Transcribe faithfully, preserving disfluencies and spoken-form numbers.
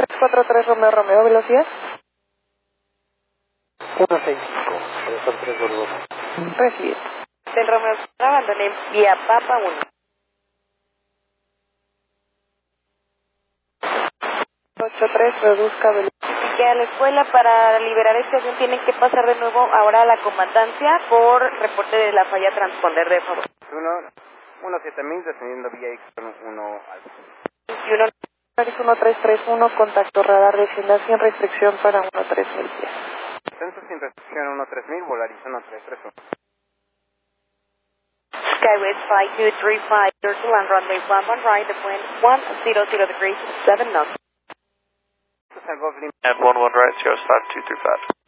tres cuatro tres Romeo Romeo, velocidad. uno seis cinco, tres cuatro tres Volvo. Recibido. Del Romeo, abandoné vía Papa uno. ocho tres, reduzca velocidad. Que a la escuela para liberar este avión tienen que pasar de nuevo ahora a la comandancia por reporte de la falla transponder, de favor. uno siete mil, descendiendo vía X uno alfa. veintiuno. uno tres tres uno, contacto radar, descienda sin restricción para uno tres mil pies. Descenso sin restricción uno tres mil, Volaris uno tres tres uno. Skywest five two three five, circle and runway one one right, the wind one zero zero degrees, seven knots. Golf Lima. And one one right, Sierra five two three five.